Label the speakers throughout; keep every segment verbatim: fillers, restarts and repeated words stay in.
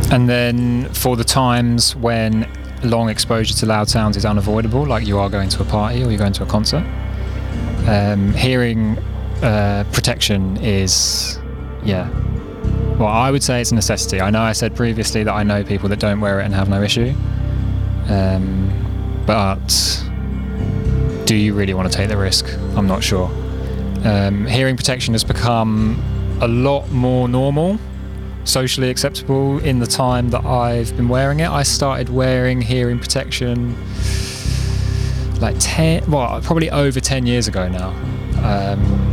Speaker 1: And then for the times when long exposure to loud sounds is unavoidable, like you are going to a party or you're going to a concert, um, hearing uh, protection is, yeah, well, I would say it's a necessity. I know I said previously that I know people that don't wear it and have no issue, um, but do you really want to take the risk? I'm not sure. Um, hearing protection has become a lot more normal, socially acceptable in the time that I've been wearing it. I started wearing hearing protection like ten, well, probably over ten years ago now. Um,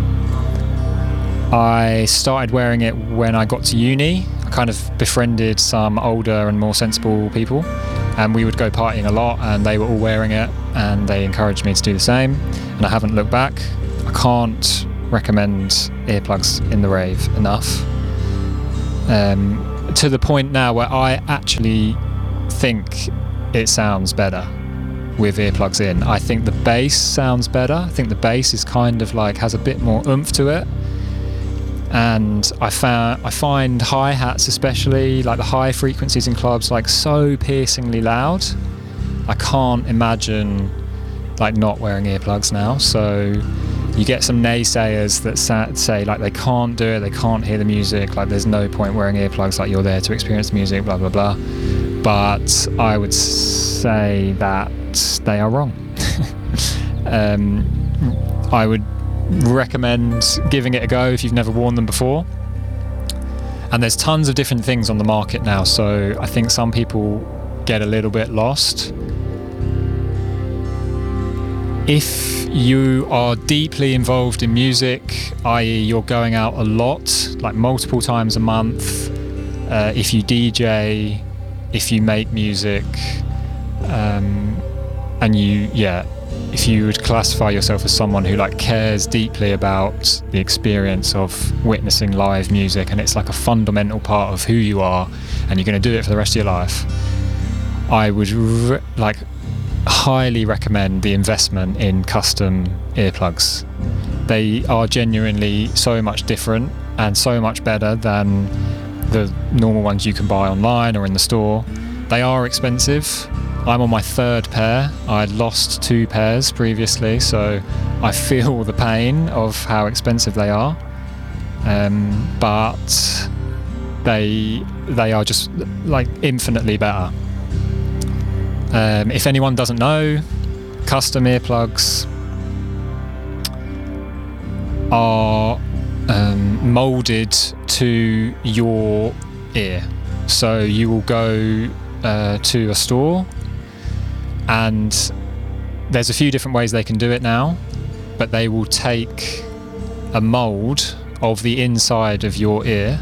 Speaker 1: I started wearing it when I got to uni. I kind of befriended some older and more sensible people, and we would go partying a lot, and they were all wearing it, and they encouraged me to do the same, and I haven't looked back. I can't recommend earplugs in the rave enough. Um, to the point now where I actually think it sounds better with earplugs in. I think the bass sounds better. I think the bass is kind of like has a bit more oomph to it. And I found I find hi-hats, especially like the high frequencies in clubs, like so piercingly loud. I can't imagine like not wearing earplugs now. So you get some naysayers that say like they can't do it, they can't hear the music, like there's no point wearing earplugs, like you're there to experience the music, blah blah blah. But I would say that they are wrong. um, I would recommend giving it a go if you've never worn them before. And there's tons of different things on the market now, so I think some people get a little bit lost. If you are deeply involved in music, that is you're going out a lot, like multiple times a month, uh, if you D J, if you make music, um, and you, yeah, if you would classify yourself as someone who like cares deeply about the experience of witnessing live music, and it's like a fundamental part of who you are, and you're going to do it for the rest of your life, I would re- like highly recommend the investment in custom earplugs. They are genuinely so much different and so much better than the normal ones you can buy online or in the store. They are expensive. I'm on my third pair. I lost two pairs previously, so I feel the pain of how expensive they are. Um, but they they are just like infinitely better. Um, if anyone doesn't know, custom earplugs are um, molded to your ear. So you will go uh, to a store, and there's a few different ways they can do it now, but they will take a mold of the inside of your ear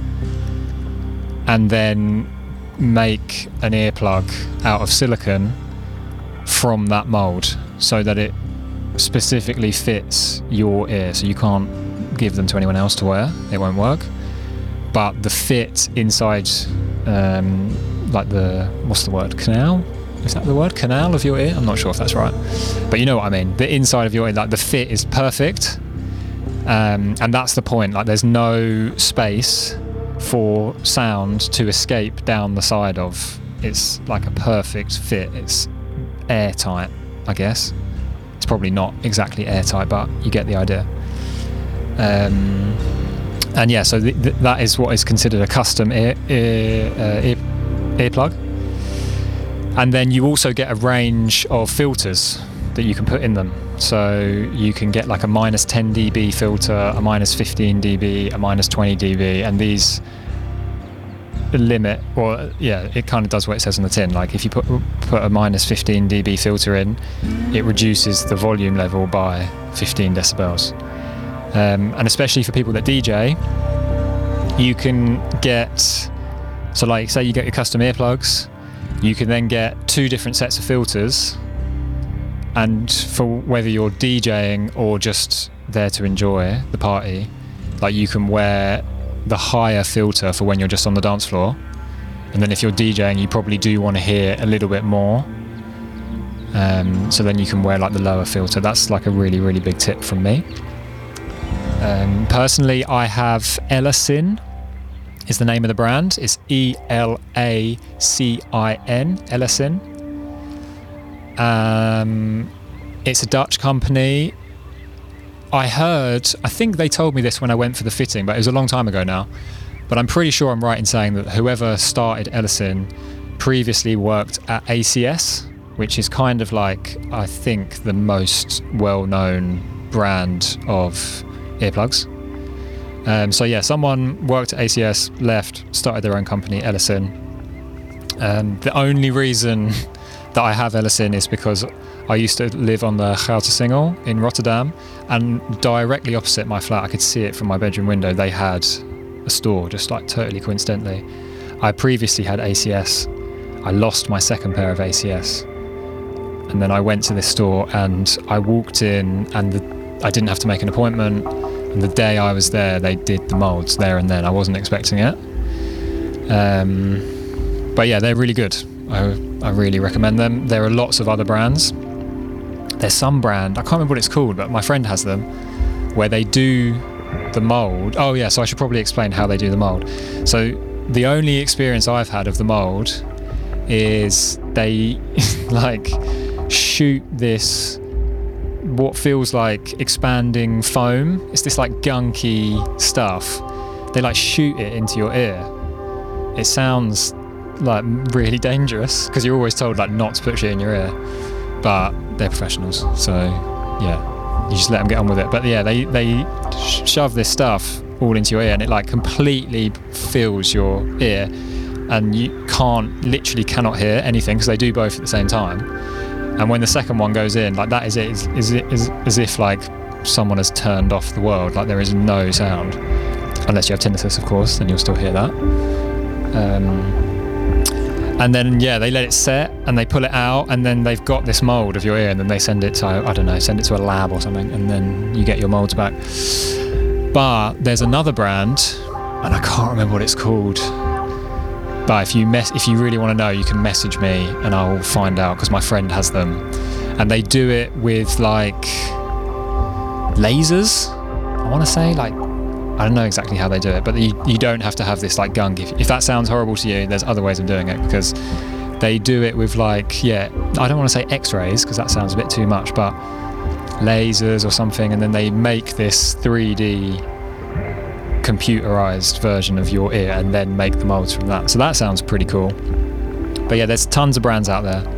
Speaker 1: and then make an earplug out of silicone from that mold so that it specifically fits your ear. So you can't give them to anyone else to wear, it won't work. But the fit inside, um, like the, what's the word, canal? Is that the word? Canal of your ear? I'm not sure if that's right. But you know what I mean. The inside of your ear, like the fit is perfect. Um, and that's the point. Like there's no space for sound to escape down the side of. It's like a perfect fit. It's airtight, I guess. It's probably not exactly airtight, but you get the idea. Um, and yeah, so th- th- that is what is considered a custom ear, ear, uh, ear earplug. And then you also get a range of filters that you can put in them. So you can get like a minus ten decibel filter, a minus fifteen decibel, a minus twenty decibel, and these limit, or yeah, it kind of does what it says on the tin. Like if you put put a minus fifteen decibel filter in, it reduces the volume level by fifteen decibels. Um, and especially for people that D J, you can get, so like say you get your custom earplugs, you can then get two different sets of filters, and for whether you're DJing or just there to enjoy the party, like you can wear the higher filter for when you're just on the dance floor, and then if you're DJing you probably do want to hear a little bit more, um, so then you can wear like the lower filter. That's like a really really big tip from me. Um, personally I have Ellison is the name of the brand. It's E L A C I N, Ellacin. Um, it's a Dutch company. I heard, I think they told me this when I went for the fitting, but it was a long time ago now. But I'm pretty sure I'm right in saying that whoever started Ellacin previously worked at A C S, which is kind of like, I think, the most well-known brand of earplugs. Um, so yeah, someone worked at A C S, left, started their own company, Ellacin. Um, the only reason that I have Ellacin is because I used to live on the Goutersingel in Rotterdam, and directly opposite my flat, I could see it from my bedroom window, they had a store, just like totally coincidentally. I previously had A C S. I lost my second pair of A C S, and then I went to this store and I walked in, and the, I didn't have to make an appointment, and the day I was there they did the molds there and then. I wasn't expecting it, um, but yeah, they're really good. I, I really recommend them. There are lots of other brands. There's some brand, I can't remember what it's called, but my friend has them, where they do the mold. Oh yeah, so I should probably explain how they do the mold. So the only experience I've had of the mold is they like shoot this, what feels like expanding foam. It's this like gunky stuff. They like shoot it into your ear. It sounds like really dangerous because you're always told like not to put shit in your ear, but they're professionals, so yeah, you just let them get on with it. But yeah, they they shove this stuff all into your ear, and it like completely fills your ear, and you can't, literally cannot hear anything because they do both at the same time. And when the second one goes in, like that is it is, is it is as if like someone has turned off the world. Like there is no sound, unless you have tinnitus, of course, then you'll still hear that. Um, And then, yeah, they let it set and they pull it out, and then they've got this mould of your ear, and then they send it to, I don't know, send it to a lab or something, and then you get your moulds back. But there's another brand, and I can't remember what it's called. But if you mess, if you really want to know, you can message me and I'll find out, because my friend has them. And they do it with like lasers, I want to say, like, I don't know exactly how they do it, but you, you don't have to have this like gunk. If, if that sounds horrible to you, there's other ways of doing it, because they do it with like, yeah, I don't want to say x-rays because that sounds a bit too much, but lasers or something, and then they make this three D computerized version of your ear and then make the molds from that. So that sounds pretty cool. But yeah, there's tons of brands out there.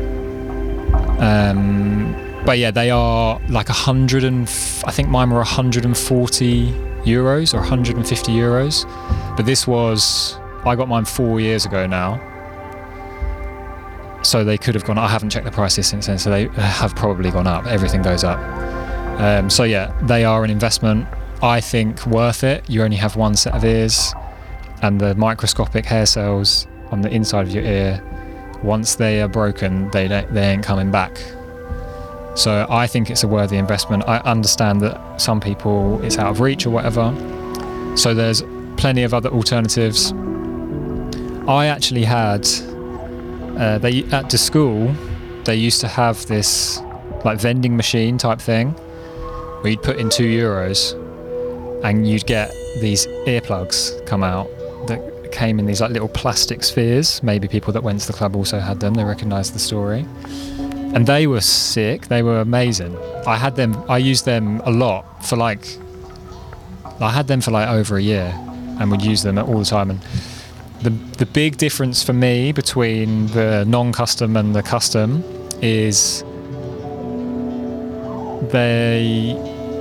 Speaker 1: Um, but yeah, they are like a hundred and f- I think mine were one hundred forty euros or one hundred fifty euros, but this was, I got mine four years ago now, so they could have gone, I haven't checked the prices since then, so they have probably gone up. Everything goes up. Um, so yeah, they are an investment. I think worth it. You only have one set of ears, and the microscopic hair cells on the inside of your ear, once they are broken, they don't, they ain't coming back. So I think it's a worthy investment. I understand that some people it's out of reach or whatever, so there's plenty of other alternatives. I actually had uh, they at the school they used to have this like vending machine type thing where you'd put in two euros and you'd get these earplugs come out that came in these like little plastic spheres. Maybe people that went to the club also had them, they recognised the story. And they were sick, they were amazing. I had them, I used them a lot for like, I had them for like over a year and would use them all the time. And the the big difference for me between the non-custom and the custom is they,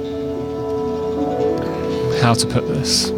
Speaker 1: how to put this?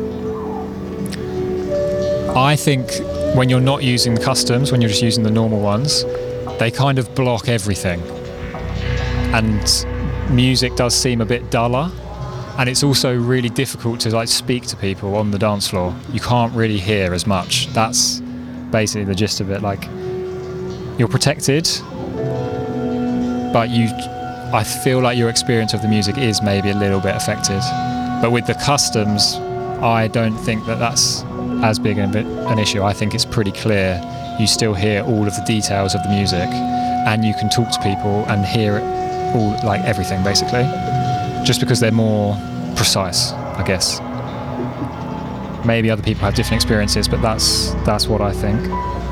Speaker 1: I think when you're not using the customs, when you're just using the normal ones, they kind of block everything, and music does seem a bit duller, and it's also really difficult to like speak to people on the dance floor. You can't really hear as much. That's basically the gist of it. Like, you're protected, but you I feel like your experience of the music is maybe a little bit affected. But with the customs, I don't think that that's as big an, an issue. I think it's pretty clear. You still hear all of the details of the music, and you can talk to people and hear it all, like everything basically, just because they're more precise, I guess. Maybe other people have different experiences, but that's that's what I think.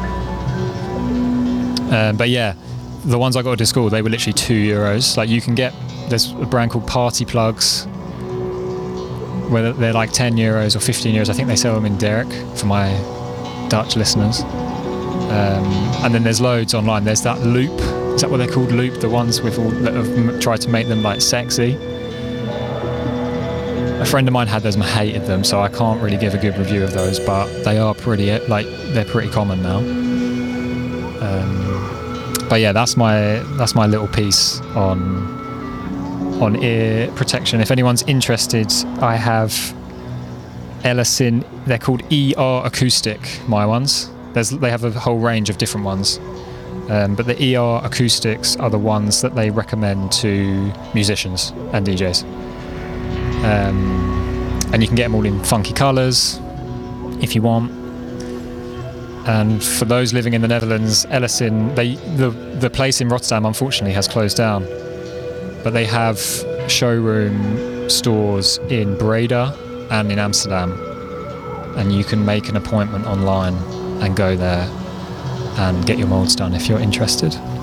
Speaker 1: Um, but yeah, the ones I got at school, they were literally two euros. Like you can get, there's a brand called Party Plugs, where they're like ten euros or fifteen euros. I think they sell them in Derek for my Dutch listeners. Um, and then there's loads online. There's that Loop. Is that what they're called? Loop, the ones with all that have tried to make them like sexy. A friend of mine had those and hated them, so I can't really give a good review of those. But they are pretty, like they're pretty common now. Um, but yeah, that's my that's my little piece on on ear protection. If anyone's interested, I have Ellison. They're called E R Acoustic. My ones. There's they have a whole range of different ones, um, but the E R Acoustics are the ones that they recommend to musicians and D Js. Um, and you can get them all in funky colours if you want. And for those living in the Netherlands, Ellison, they the the place in Rotterdam unfortunately has closed down, but they have showroom stores in Breda and in Amsterdam, and you can make an appointment online and go there and get your molds done if you're interested.